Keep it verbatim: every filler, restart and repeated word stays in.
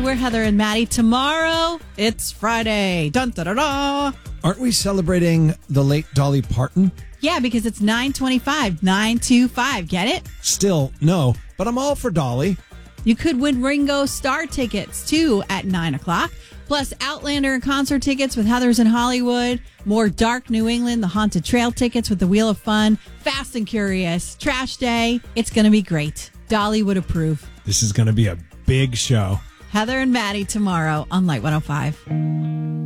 We're Heather and Maddie. Tomorrow, it's Friday. Dun, da, da, da. Aren't we celebrating the late Dolly Parton? Yeah, because it's nine twenty-five, nine twenty-five. Get it? Still, no, but I'm all for Dolly. You could win Ringo Starr tickets, too, at nine o'clock. Plus, Outlander and concert tickets with Heather's in Hollywood. More Dark New England, the Haunted Trail tickets with the Wheel of Fun. Fast and Curious, Trash Day. It's going to be great. Dolly would approve. This is going to be a big show. Heather and Maddie tomorrow on Light one oh five.